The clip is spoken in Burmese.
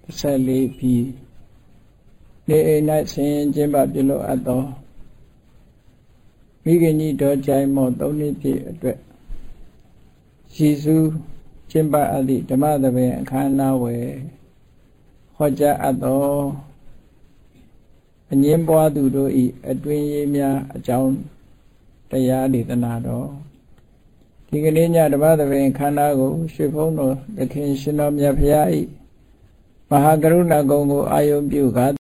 14ပြီးနေအိမ်၌ဆင်ကျင်းပပြုလုပ်အပ်သောမိခင်ကြီးတော်ကြိုင်မော3နှစ်ပြည့်အတွက်ရည်စူးကျင်းပအပ်သည့်ဓမ္မသဘင်အခမ်းအနားဝယ်ဟောကြားအပ်သောအငင်းပွားသူတို့၏အတွင်းရေးများအကြောင်းတရားဒေသနာတော်ဒီကနေ့ညဓမ္မသဘင်ခန္ဓာကိုရွှေဘုန်းတော်သခင်ရှင်တော်မြတ်ဖရာ၏မဟာကရုဏာကုံကိုအာယုံပြုကာ